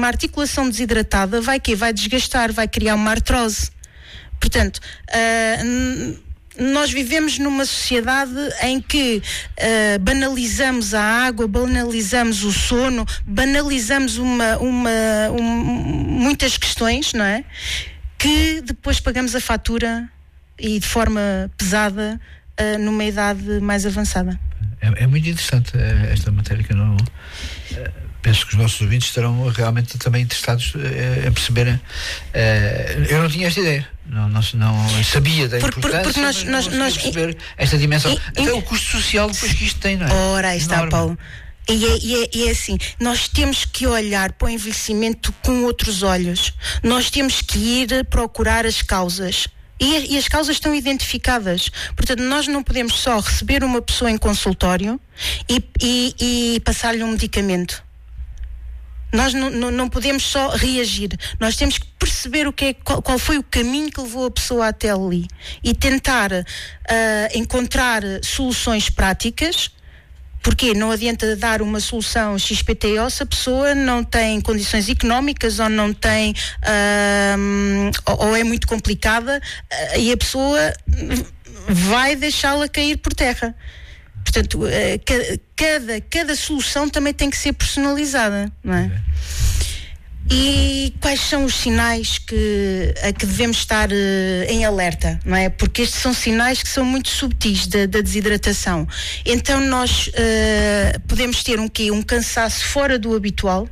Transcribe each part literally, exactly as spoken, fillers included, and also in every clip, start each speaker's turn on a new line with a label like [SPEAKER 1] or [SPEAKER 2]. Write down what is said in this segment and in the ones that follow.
[SPEAKER 1] uma articulação desidratada vai quê? Vai desgastar, vai criar uma artrose. Portanto, uh, nós vivemos numa sociedade em que uh, banalizamos a água, banalizamos o sono, banalizamos uma, uma, um, muitas questões, não é? Que depois pagamos a fatura e de forma pesada uh, numa idade mais avançada.
[SPEAKER 2] É, é muito interessante uh, esta matéria que eu não... Uh, penso que os nossos ouvintes estarão realmente também interessados uh, em perceberem. Uh, eu não tinha esta ideia. Não, não, não sabia da
[SPEAKER 1] porque,
[SPEAKER 2] importância,
[SPEAKER 1] porque nós,
[SPEAKER 2] mas
[SPEAKER 1] nós,
[SPEAKER 2] não
[SPEAKER 1] nós
[SPEAKER 2] perceber e, esta dimensão.
[SPEAKER 1] E,
[SPEAKER 2] Até e, o custo social depois que isto tem, não é?
[SPEAKER 1] Ora, aí está,
[SPEAKER 2] enorme.
[SPEAKER 1] Paulo. E é, e, é, e é assim, nós temos que olhar para o envelhecimento com outros olhos. Nós temos que ir procurar as causas. E, e as causas estão identificadas. Portanto, nós não podemos só receber uma pessoa em consultório e, e, e passar-lhe um medicamento. Nós não, não, não podemos só reagir. Nós temos que perceber o que é, qual, qual foi o caminho que levou a pessoa até ali e tentar uh, encontrar soluções práticas. Porque não adianta dar uma solução X P T O se a pessoa não tem condições económicas ou não tem uh, ou, ou é muito complicada uh, e a pessoa vai deixá-la cair por terra. Portanto, uh, cada, cada solução também tem que ser personalizada, não é? E quais são os sinais que, a que devemos estar uh, em alerta, não é? Porque estes são sinais que são muito subtis da, da desidratação. Então nós uh, podemos ter um quê? Um cansaço fora do habitual,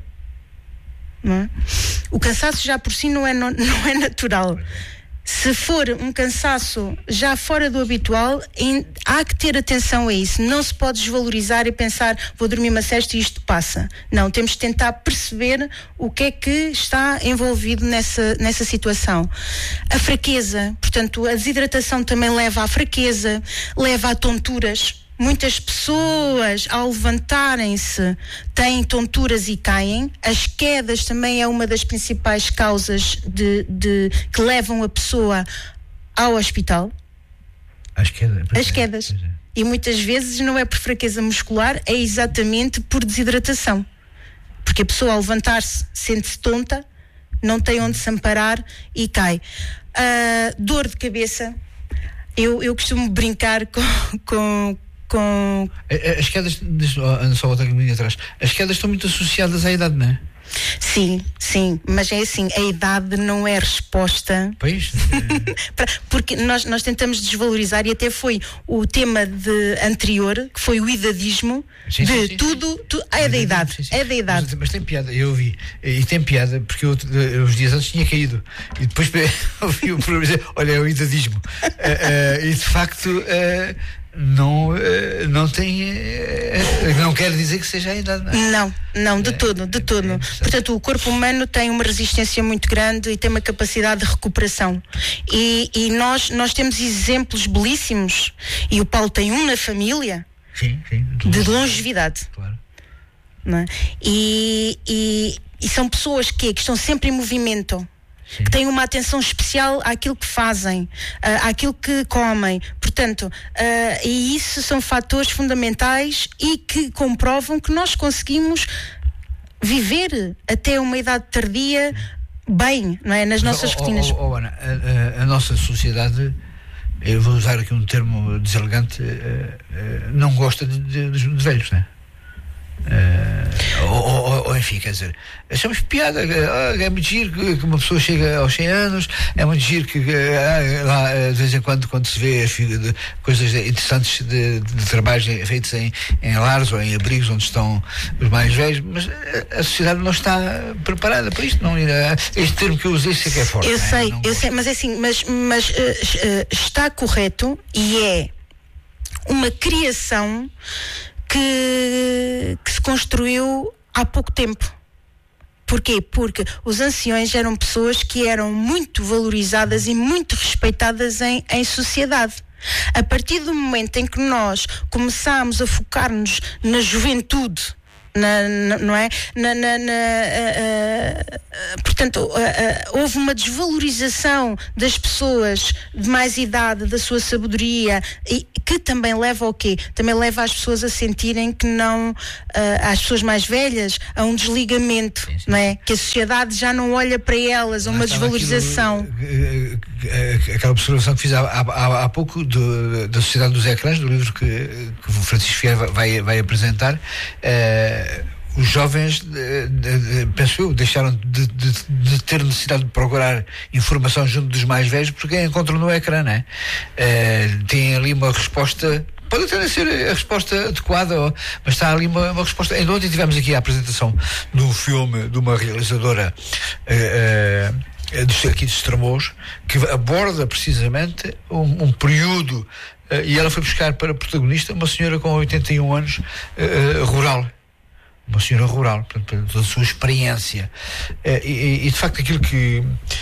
[SPEAKER 1] não é? O cansaço já por si não é, não, não é natural. Se for um cansaço já fora do habitual, em, há que ter atenção a isso. Não se pode desvalorizar e pensar, vou dormir uma sesta e isto passa. Não, temos de tentar perceber o que é que está envolvido nessa, nessa situação. A fraqueza, portanto, a desidratação também leva à fraqueza, leva a tonturas. Muitas pessoas, ao levantarem-se, têm tonturas e caem. As quedas também é uma das principais causas de, de, que levam a pessoa ao hospital.
[SPEAKER 2] As quedas.
[SPEAKER 1] As quedas. É. E muitas vezes não é por fraqueza muscular, é exatamente por desidratação. Porque a pessoa, ao levantar-se, sente-se tonta, não tem onde se amparar e cai. Uh, dor de cabeça. Eu, eu costumo brincar com... com Com...
[SPEAKER 2] As quedas, anda só outra caminho atrás, as quedas estão muito associadas à idade, não é?
[SPEAKER 1] Sim, sim, mas é assim, a idade não é resposta.
[SPEAKER 2] Pois.
[SPEAKER 1] Porque nós, nós tentamos desvalorizar, e até foi o tema de, anterior, que foi o idadismo, sim, de sim, sim, tudo, sim. Tu, é da idade, sim, sim. é da idade.
[SPEAKER 2] Mas, mas tem piada, eu ouvi, e tem piada, porque eu, os dias antes tinha caído, e depois ouvi o programa dizer, olha, é o idadismo. uh, uh, e de facto... Uh, não, não tem, não quer dizer que seja a idade, não é?
[SPEAKER 1] Não, não, de é, todo, de é, todo. É Portanto, o corpo humano tem uma resistência muito grande e tem uma capacidade de recuperação. E, e nós, nós temos exemplos belíssimos, e o Paulo tem um na família,
[SPEAKER 2] sim, sim, de,
[SPEAKER 1] de longevidade.
[SPEAKER 2] Claro.
[SPEAKER 1] Não é? e, e, e são pessoas que, que estão sempre em movimento. Sim. Que têm uma atenção especial àquilo que fazem, uh, àquilo que comem. Portanto, uh, e isso são fatores fundamentais e que comprovam que nós conseguimos viver até uma idade tardia bem, não é? Nas nossas
[SPEAKER 2] oh,
[SPEAKER 1] rotinas.
[SPEAKER 2] Oh, oh, Ana, a, a, a nossa sociedade, eu vou usar aqui um termo deselegante, uh, uh, não gosta de, de, de velhos, não é? Uh, ou, ou, ou enfim, quer dizer, achamos piada, uh, é muito giro que, que uma pessoa chega aos cem anos, é muito giro que uh, lá de vez em quando, quando se vê de, coisas interessantes de, de, de trabalhos feitos em, em lares ou em abrigos onde estão os mais velhos, mas a sociedade não está preparada para isto. Não, uh, este termo que eu usei, isso é que é forte.
[SPEAKER 1] Eu
[SPEAKER 2] não é?
[SPEAKER 1] sei,
[SPEAKER 2] não
[SPEAKER 1] eu sei, mas é assim, mas, mas uh, uh, está correto e é uma criação Que, que se construiu há pouco tempo. Porquê? Porque os anciões eram pessoas que eram muito valorizadas e muito respeitadas em, em sociedade. A partir do momento em que nós começámos a focar-nos na juventude, Na, na, não é? Na, na, na, uh, uh, portanto, Portanto, uh, uh, houve uma desvalorização das pessoas de mais idade, da sua sabedoria, e que também leva ao quê? Também leva as pessoas a sentirem que não, uh, às pessoas mais velhas, a um desligamento, sim, sim. Não é? Que a sociedade já não olha para elas, a uma desvalorização.
[SPEAKER 2] Aquilo, aquela observação que fiz há, há, há pouco do, da Sociedade dos Ecrãs, do livro que, que o Francisco Vieira vai, vai apresentar. Uh, os jovens, de, de, de, penso eu, deixaram de, de, de ter necessidade de procurar informação junto dos mais velhos porque encontram no ecrã, não é? Uh, têm ali uma resposta, pode até ser a resposta adequada, mas está ali uma, uma resposta. Ainda ontem tivemos aqui a apresentação de um filme de uma realizadora uh, uh, aqui de Estremoz, que aborda precisamente um, um período, uh, e ela foi buscar para protagonista uma senhora com oitenta e um anos, uh, rural. Uma senhora rural, portanto, toda a sua experiência. E, e, e de facto aquilo que,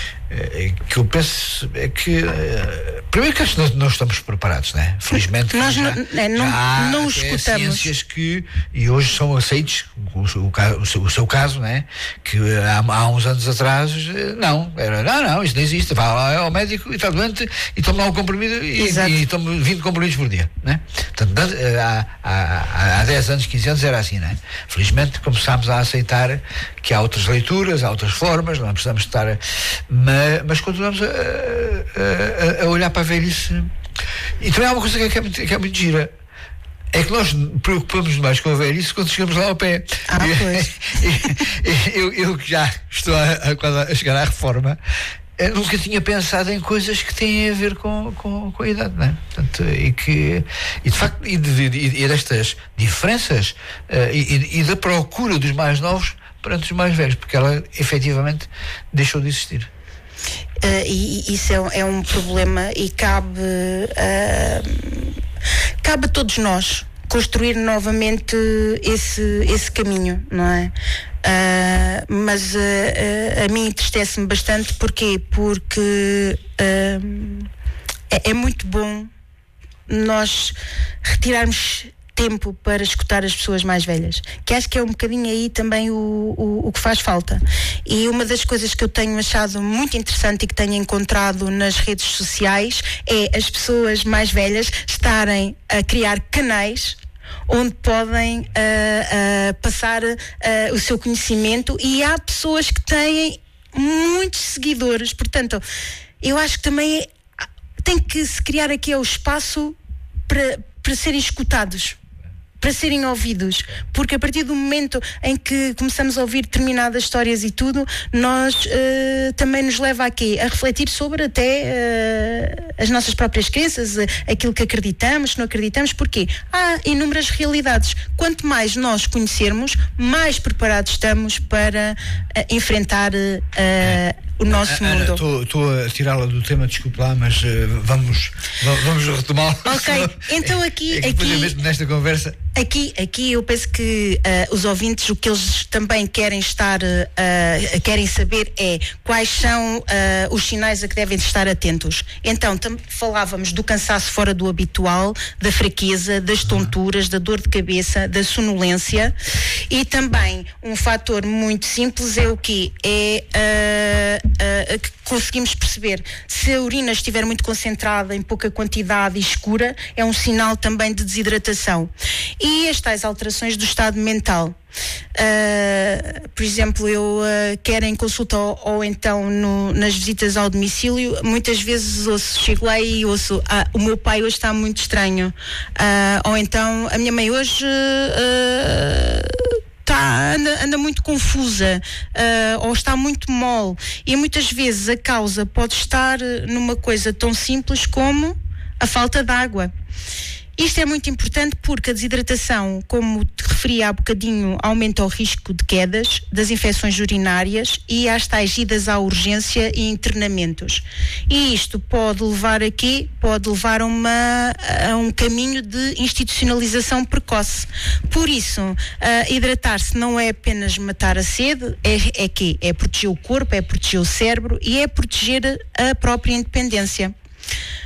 [SPEAKER 2] que eu penso é que, primeiro que acho que nós não estamos preparados, né? Felizmente
[SPEAKER 1] nós
[SPEAKER 2] já,
[SPEAKER 1] não, é, não,
[SPEAKER 2] já há
[SPEAKER 1] não escutamos
[SPEAKER 2] ciências que, e hoje são aceitos, o, o, o, seu, o seu caso, né? Que há, há uns anos atrás não, era, não, não, isso não existe, vá lá ao médico e está doente e toma lá um comprimido e, e toma vinte comprimidos por dia, né? Portanto, há, há, há dez anos, quinze anos era assim, né? Felizmente começámos a aceitar que há outras leituras, há outras formas, não precisamos estar, mas, mas continuamos a, a, a olhar para a velhice. E também há uma coisa que é muito, que é muito gira, é que nós preocupamos mais com a velhice quando chegamos lá ao pé.
[SPEAKER 1] Ah, pois.
[SPEAKER 2] eu, eu que já estou a, a, a chegar à reforma, eu nunca tinha pensado em coisas que têm a ver com, com, com a idade, não é? Portanto, e que, e de facto, e, de, e, e destas diferenças, uh, e, e da procura dos mais novos perante os mais velhos, porque ela efetivamente deixou de existir.
[SPEAKER 1] Uh, e isso é, é um problema e cabe, uh, cabe a todos nós construir novamente esse, esse caminho, não é? Uh, mas uh, uh, a mim entristece-me bastante. Porquê? Porque uh, é, é muito bom nós retirarmos tempo para escutar as pessoas mais velhas, que acho que é um bocadinho aí também o, o, o que faz falta. E uma das coisas que eu tenho achado muito interessante e que tenho encontrado nas redes sociais é as pessoas mais velhas estarem a criar canais onde podem uh, uh, passar uh, o seu conhecimento, e há pessoas que têm muitos seguidores. Portanto, eu acho que também é, tem que se criar aqui o espaço para, para serem escutados, para serem ouvidos, porque a partir do momento em que começamos a ouvir determinadas histórias e tudo, nós uh, também nos leva a quê? A refletir sobre até uh, as nossas próprias crenças, uh, aquilo que acreditamos, que não acreditamos. Porquê? Há inúmeras realidades. Quanto mais nós conhecermos, mais preparados estamos para uh, enfrentar uh, o nosso
[SPEAKER 2] Ana,
[SPEAKER 1] mundo.
[SPEAKER 2] Estou a tirá-la do tema, desculpe lá, mas uh, vamos, vamos retomá-lo.
[SPEAKER 1] Ok, então aqui...
[SPEAKER 2] É que
[SPEAKER 1] aqui
[SPEAKER 2] mesmo nesta conversa...
[SPEAKER 1] Aqui, aqui eu penso que uh, os ouvintes, o que eles também querem estar, uh, querem saber é quais são uh, os sinais a que devem estar atentos. Então, tam- falávamos do cansaço fora do habitual, da fraqueza, das tonturas, da dor de cabeça, da sonolência, e também um fator muito simples é o quê? É uh, uh, que conseguimos perceber se a urina estiver muito concentrada, em pouca quantidade e escura, é um sinal também de desidratação. E as tais alterações do estado mental. Uh, por exemplo, eu uh, quero em consulta ou, ou então no, nas visitas ao domicílio, muitas vezes ouço, chego lá e ouço, ah, o meu pai hoje está muito estranho, uh, ou então a minha mãe hoje uh, tá, anda, anda muito confusa, uh, ou está muito mole. E muitas vezes a causa pode estar numa coisa tão simples como a falta de água. Isto é muito importante porque a desidratação, como te referi há bocadinho, aumenta o risco de quedas, das infecções urinárias e às tais idas à urgência e internamentos. E isto pode levar a quê? Pode levar a, uma, a um caminho de institucionalização precoce. Por isso, uh, hidratar-se não é apenas matar a sede, é, é quê? É proteger o corpo, é proteger o cérebro e é proteger a própria independência.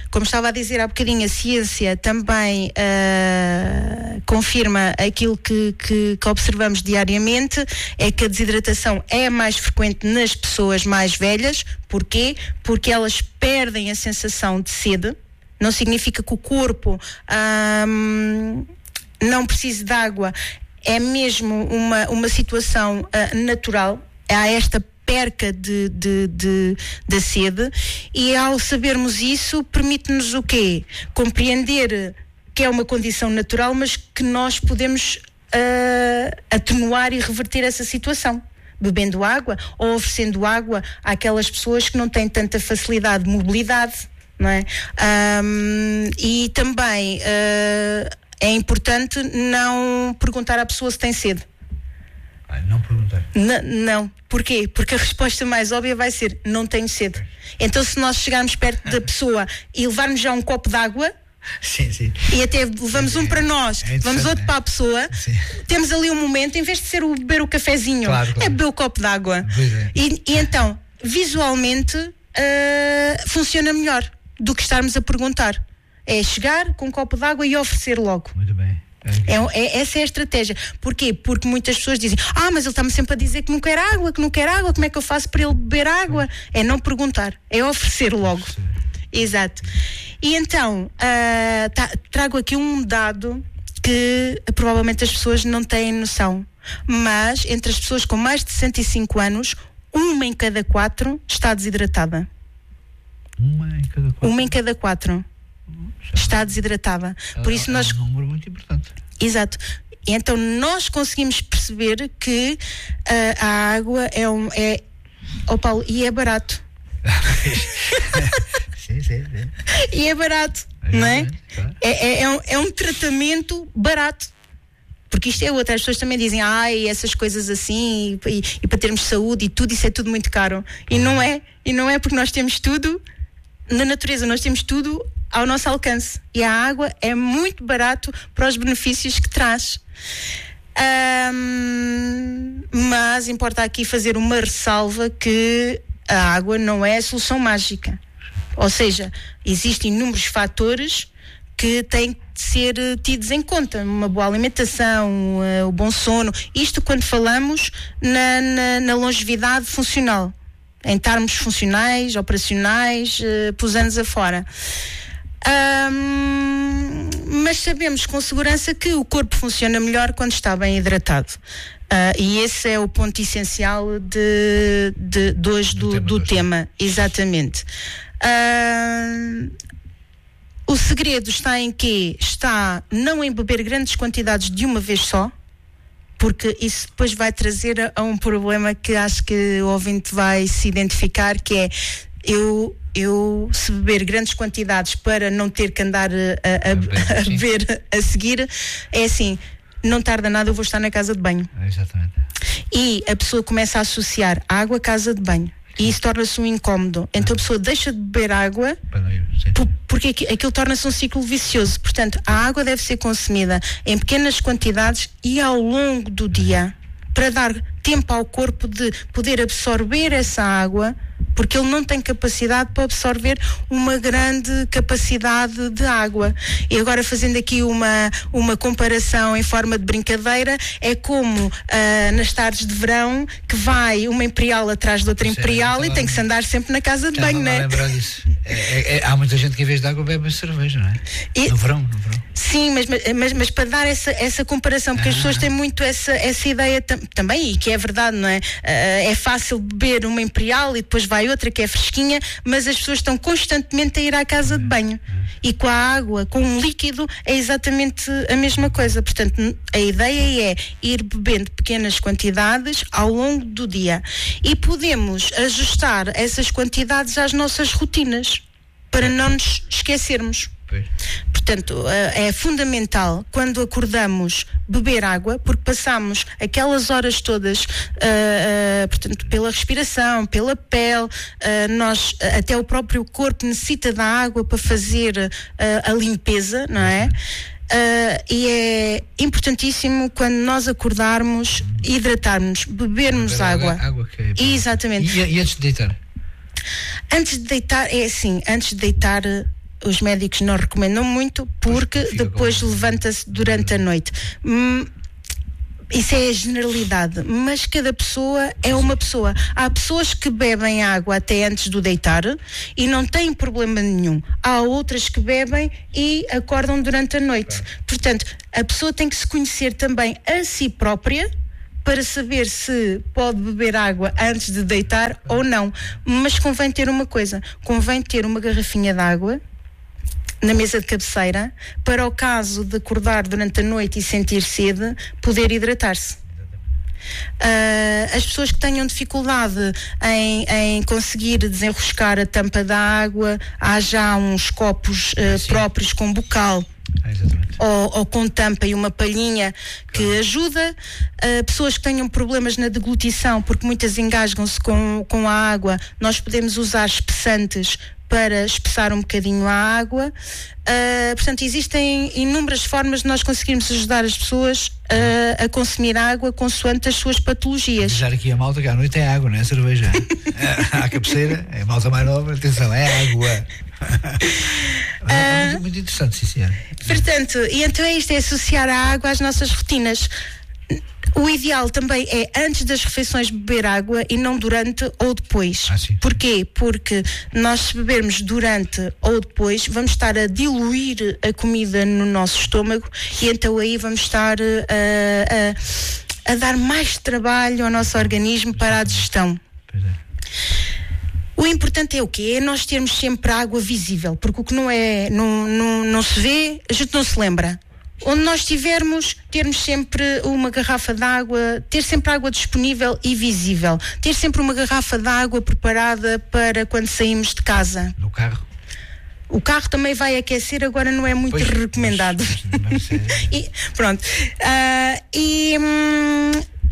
[SPEAKER 1] como estava a dizer há bocadinho, a ciência também uh, confirma aquilo que, que, que observamos diariamente, é que a desidratação é mais frequente nas pessoas mais velhas. Porquê? Porque elas perdem a sensação de sede. Não significa que o corpo um, não precise de água, é mesmo uma, uma situação uh, natural. Há esta perca de, de, de, de sede, e ao sabermos isso, permite-nos o quê? Compreender que é uma condição natural, mas que nós podemos uh, atenuar e reverter essa situação, bebendo água ou oferecendo água àquelas pessoas que não têm tanta facilidade de mobilidade, não é? Um, e também uh, é importante não perguntar à pessoa se tem sede.
[SPEAKER 2] Ah, não perguntar.
[SPEAKER 1] N- não. Porquê? Porque a resposta mais óbvia vai ser: não tenho sede. Então, se nós chegarmos perto da pessoa e levarmos já um copo de água,
[SPEAKER 2] sim, sim,
[SPEAKER 1] e até levamos
[SPEAKER 2] sim,
[SPEAKER 1] um para nós,
[SPEAKER 2] é
[SPEAKER 1] levamos outro, né, para a pessoa, sim, temos ali um momento, em vez de ser o beber o cafezinho, claro, claro, é beber o copo de água. É. E, e então, visualmente, uh, funciona melhor do que estarmos a perguntar. É chegar com um copo de água e oferecer logo.
[SPEAKER 2] Muito bem.
[SPEAKER 1] É, é, essa é a estratégia. Porquê? Porque muitas pessoas dizem: ah, mas ele está-me sempre a dizer que não quer água, que não quer água, como é que eu faço para ele beber água? É não perguntar, é oferecer logo. Exato. E então, uh, tá, trago aqui um dado que uh, provavelmente as pessoas não têm noção, mas entre as pessoas com mais de sessenta e cinco anos, uma em cada quatro está desidratada.
[SPEAKER 2] Uma em cada quatro?
[SPEAKER 1] Uma em cada quatro está desidratada. Por isso nós...
[SPEAKER 2] É um número muito importante.
[SPEAKER 1] Exato. Então nós conseguimos perceber que uh, a água é um... É... Oh, Paulo, e é barato.
[SPEAKER 2] Sim, sim, sim.
[SPEAKER 1] E é barato, é, não é? Claro. É, é, é, um, é um tratamento barato. Porque isto é outra, as pessoas também dizem: ai, essas coisas assim, e, e, e para termos saúde e tudo, isso é tudo muito caro. E não é, e não é, porque nós temos tudo na natureza, nós temos tudo ao nosso alcance, e a água é muito barato para os benefícios que traz. Um, mas importa aqui fazer uma ressalva que a água não é a solução mágica. Ou seja, existem inúmeros fatores que têm de ser tidos em conta: uma boa alimentação, uh, o bom sono, isto quando falamos na, na, na longevidade funcional, em estarmos funcionais, operacionais, uh, pus anos afora. Um, mas sabemos com segurança que o corpo funciona melhor quando está bem hidratado. Uh, e esse é o ponto essencial de, de, de hoje do, do tema. Do tema. Exatamente. Uh, o segredo está em quê? Está não em beber grandes quantidades de uma vez só, porque isso depois vai trazer a, a um problema que acho que o ouvinte vai se identificar, que é: eu, eu se beber grandes quantidades para não ter que andar a, a, a, a beber a seguir, é assim, não tarda nada, eu vou estar na casa de banho.
[SPEAKER 2] Exatamente.
[SPEAKER 1] E a pessoa começa a associar água à casa de banho. E isso torna-se um incómodo. Então a pessoa deixa de beber água por, porque aquilo, aquilo torna-se um ciclo vicioso. Portanto, a água deve ser consumida em pequenas quantidades e ao longo do dia, para dar tempo ao corpo de poder absorver essa água, porque ele não tem capacidade para absorver uma grande capacidade de água. E agora, fazendo aqui uma, uma comparação em forma de brincadeira, é como uh, nas tardes de verão, que vai uma imperial atrás de outra imperial, e tem que se andar sempre na casa de banho, não é?
[SPEAKER 2] Lembrar disso. É, é, é, há muita gente que em vez de água bebe cerveja, não é? E, no verão, no verão.
[SPEAKER 1] Sim, mas, mas, mas para dar essa, essa comparação, porque ah. as pessoas têm muito essa, essa ideia tam, também, e que é verdade, não é? Uh, é fácil beber uma imperial e depois vai outra que é fresquinha, mas as pessoas estão constantemente a ir à casa de banho. E com a água, com um líquido, é exatamente a mesma coisa. Portanto, a ideia é ir bebendo pequenas quantidades ao longo do dia. E podemos ajustar essas quantidades às nossas rotinas, para não nos esquecermos. Portanto, é fundamental, quando acordamos, beber água, porque passamos aquelas horas todas, uh, uh, portanto, pela respiração, pela pele, uh, nós, até o próprio corpo necessita da água para fazer uh, a limpeza, não é? Uh, e é importantíssimo, quando nós acordarmos, hidratarmos, bebermos
[SPEAKER 2] beber
[SPEAKER 1] água.
[SPEAKER 2] água, água que é...
[SPEAKER 1] Exatamente.
[SPEAKER 2] E, e antes de deitar?
[SPEAKER 1] Antes de deitar, é assim, antes de deitar, os médicos não recomendam muito porque depois levanta-se durante a noite. Hum, Isso é a generalidade, mas cada pessoa é uma pessoa. Há pessoas que bebem água até antes do deitar e não têm problema nenhum. Há outras que bebem e acordam durante a noite. Portanto, a pessoa tem que se conhecer também a si própria para saber se pode beber água antes de deitar ou não. Mas convém ter uma coisa, convém ter uma garrafinha de água na mesa de cabeceira, para o caso de acordar durante a noite e sentir sede, poder hidratar-se. Uh, as pessoas que tenham dificuldade em, em conseguir desenroscar a tampa da água, há já uns copos uh, próprios com bocal.
[SPEAKER 2] Ah,
[SPEAKER 1] ou, ou com tampa e uma palhinha que claro. ajuda. Uh, pessoas que tenham problemas na deglutição, porque muitas engasgam-se com, com a água, nós podemos usar espessantes para espessar um bocadinho a água. Uh, portanto, existem inúmeras formas de nós conseguirmos ajudar as pessoas uh, a consumir água consoante as suas patologias.
[SPEAKER 2] Avisar aqui a malta que à noite é água, não é cerveja. À cabeceira, é malta mais nova, atenção, é água. É muito, muito interessante, sim, senhora.
[SPEAKER 1] Portanto, e então é isto, é associar a água às nossas rotinas. O ideal também é antes das refeições beber água e não durante ou depois.
[SPEAKER 2] Ah, sim.
[SPEAKER 1] Porquê? Porque nós, se bebermos durante ou depois, vamos estar a diluir a comida no nosso estômago e então aí vamos estar a, a, a dar mais trabalho ao nosso organismo para a digestão.
[SPEAKER 2] Pois é.
[SPEAKER 1] O importante é o quê? É nós termos sempre água visível, porque o que não é, não, não, não se vê, a gente não se lembra. Onde nós estivermos, termos sempre uma garrafa de água, ter sempre água disponível e visível, ter sempre uma garrafa de água preparada para quando saímos de casa.
[SPEAKER 2] No carro?
[SPEAKER 1] O carro também vai aquecer, agora não é muito pois, recomendado.
[SPEAKER 2] Mas, mas é...
[SPEAKER 1] e, pronto. Uh, e... Hum,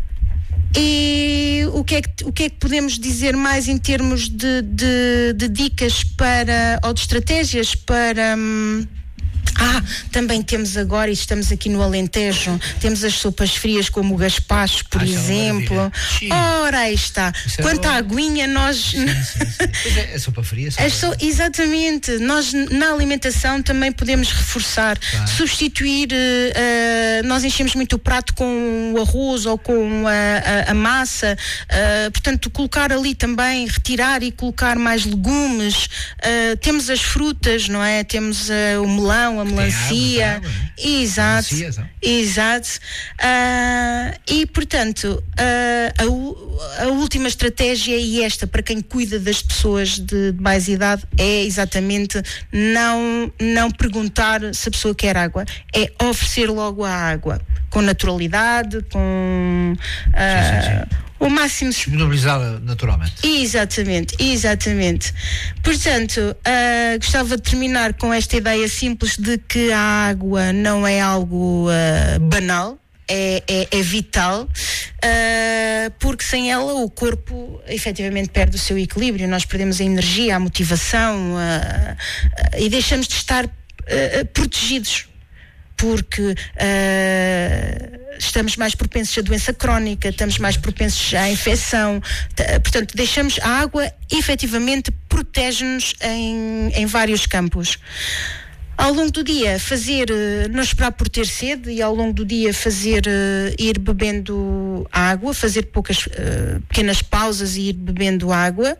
[SPEAKER 1] E o que, é que, o que é que podemos dizer mais em termos de, de, de dicas para, ou de estratégias para... Hum, Ah, também temos agora, e estamos aqui no Alentejo, temos as sopas frias como o gaspacho, por ah, exemplo. Ora, aí está. Isso Quanto é à aguinha, nós...
[SPEAKER 2] Sim, sim, sim. Pois é, a sopa fria.
[SPEAKER 1] A so... Exatamente. Nós, na alimentação, também podemos reforçar, claro. substituir. Uh, nós enchemos muito o prato com o arroz ou com a, a, a massa. Uh, portanto, colocar ali também, retirar e colocar mais legumes. Uh, temos as frutas, não é? Temos uh, o melão, a melancia, água, água, exato, melancia, exato. Uh, e portanto uh, a, a última estratégia, e esta para quem cuida das pessoas de, de mais idade, é exatamente não, não perguntar se a pessoa quer água, é oferecer logo a água com naturalidade, com uh, sim, sim, sim. o máximo
[SPEAKER 2] disponibilizada naturalmente.
[SPEAKER 1] Exatamente, exatamente. Portanto, uh, gostava de terminar com esta ideia simples de que a água não é algo uh, banal, é, é, é vital, uh, porque sem ela o corpo efetivamente perde o seu equilíbrio, nós perdemos a energia, a motivação uh, uh, e deixamos de estar uh, protegidos. Porque uh, estamos mais propensos à doença crónica, estamos mais propensos à infecção, t- portanto deixamos a água, efetivamente protege-nos em, em vários campos. Ao longo do dia fazer, uh, não esperar por ter sede, e ao longo do dia fazer, uh, ir bebendo água, fazer poucas uh, pequenas pausas e ir bebendo água.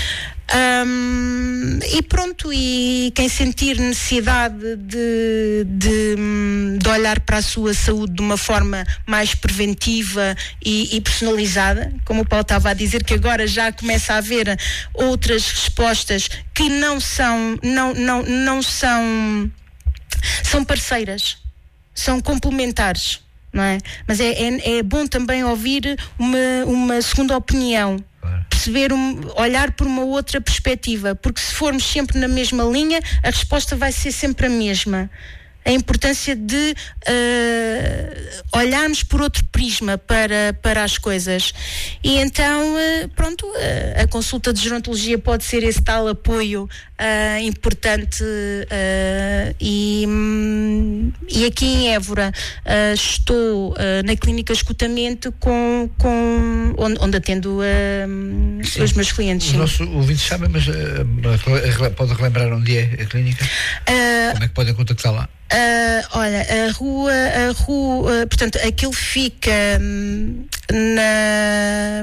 [SPEAKER 1] Um, e pronto, e quem sentir necessidade de, de, de olhar para a sua saúde de uma forma mais preventiva e, e personalizada, como o Paulo estava a dizer, que agora já começa a haver outras respostas que não são, não, não, não são, são parceiras, são complementares, não é? Mas é, é, é bom também ouvir uma, uma segunda opinião. Perceber, um, olhar por uma outra perspectiva, porque se formos sempre na mesma linha, a resposta vai ser sempre a mesma. a importância de uh, olharmos por outro prisma para, para as coisas. E então, uh, pronto, uh, a consulta de gerontologia pode ser esse tal apoio uh, importante uh, e, um, e aqui em Évora uh, estou uh, na clínica escutamento com, com, onde, onde atendo uh, os meus clientes.
[SPEAKER 2] Os nossos ouvintes sabem, mas uh, pode relembrar onde é a clínica? Uh, Como é que podem contactá-la?
[SPEAKER 1] Uh, olha, a rua, a rua, uh, portanto, aquilo fica hum, na.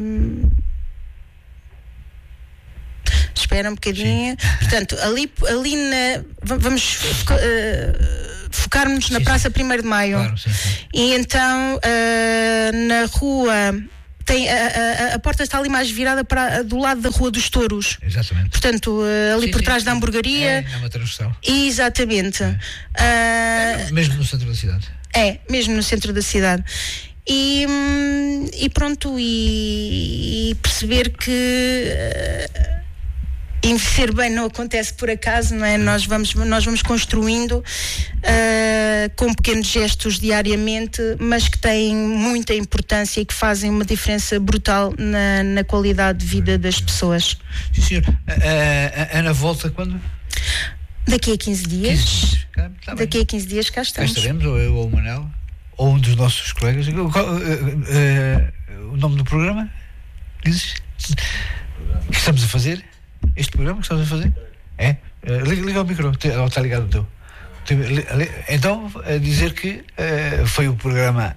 [SPEAKER 1] Espera um bocadinho. Sim. Portanto, ali, ali na. Vamos foca, uh, focar-nos na sim, Praça sim. primeiro de Maio.
[SPEAKER 2] Claro, sim, sim.
[SPEAKER 1] E então, uh, na rua. Tem, a, a, a porta está ali mais virada para do lado da Rua dos Touros.
[SPEAKER 2] Exatamente.
[SPEAKER 1] Portanto, uh, ali
[SPEAKER 2] sim,
[SPEAKER 1] por
[SPEAKER 2] sim,
[SPEAKER 1] trás
[SPEAKER 2] sim.
[SPEAKER 1] da hamburgueria.
[SPEAKER 2] É, é uma transversal.
[SPEAKER 1] Exatamente. É.
[SPEAKER 2] Uh, mesmo no centro da cidade.
[SPEAKER 1] É, mesmo no centro da cidade. E, e pronto, e, e perceber que uh, envelhecer bem não acontece por acaso, não é? Nós vamos, nós vamos construindo uh, com pequenos gestos diariamente, mas que têm muita importância e que fazem uma diferença brutal na, na qualidade de vida das pessoas.
[SPEAKER 2] Sim, senhor. A Ana volta quando?
[SPEAKER 1] Daqui a quinze dias.
[SPEAKER 2] quinze dias. Tá
[SPEAKER 1] Daqui a quinze dias cá estamos.
[SPEAKER 2] Cá estaremos, ou eu ou o Manel, ou um dos nossos colegas. Uh, uh, uh, o nome do programa? Dizes? O que estamos a fazer? Este programa que estamos a fazer? É? Uh, liga, liga ao micro, ou está ligado o teu? Então, a dizer que uh, foi o programa.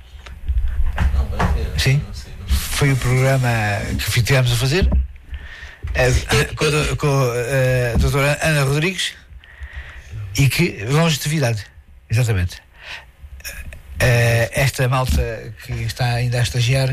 [SPEAKER 2] Sim? Foi o programa que tivemos a fazer uh, com, a, com a, a doutora Ana Rodrigues e que longevidade, exatamente. Uh, esta malta que está ainda a estagiar,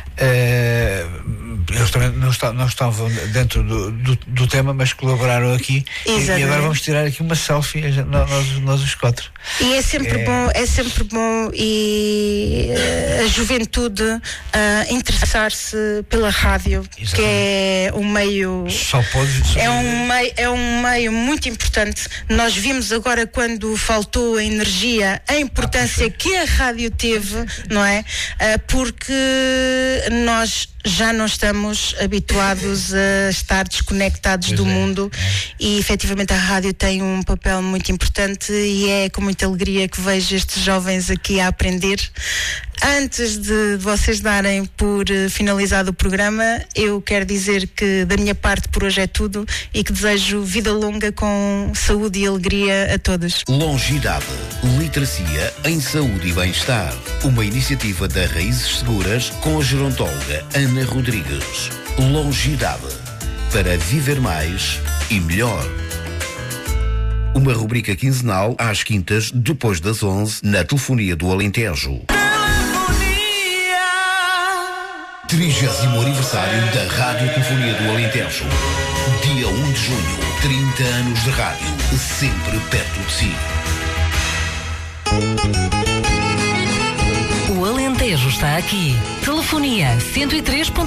[SPEAKER 2] uh, eles também não, está, não estavam dentro do, do, do tema, mas colaboraram aqui. E, e agora vamos tirar aqui uma selfie, nós, nós os quatro.
[SPEAKER 1] E é sempre é... bom, é sempre bom e uh, a juventude uh, interessar-se pela rádio, exatamente. Que é um meio.
[SPEAKER 2] Só pode.
[SPEAKER 1] É um meio, é um meio muito importante. Nós vimos agora quando faltou a energia, a importância ah, que a rádio teve, não é? Uh, porque nós já não estamos habituados a estar desconectados pois do é, mundo é. E efetivamente a rádio tem um papel muito importante e é com muita alegria que vejo estes jovens aqui a aprender. Antes de vocês darem por finalizado o programa, eu quero dizer que da minha parte por hoje é tudo e que desejo vida longa com saúde e alegria a todos.
[SPEAKER 3] Longidade, literacia em saúde e bem-estar. Uma iniciativa da Raízes Seguras com a gerontóloga Ana Rodrigues. Longidade, para viver mais e melhor. Uma rubrica quinzenal às quintas, depois das onze, na Telefonia do Alentejo. trigésimo aniversário da Rádio Telefonia do Alentejo. Dia um de junho, trinta anos de rádio, sempre perto de si.
[SPEAKER 4] O Alentejo está aqui. Telefonia cento e três ponto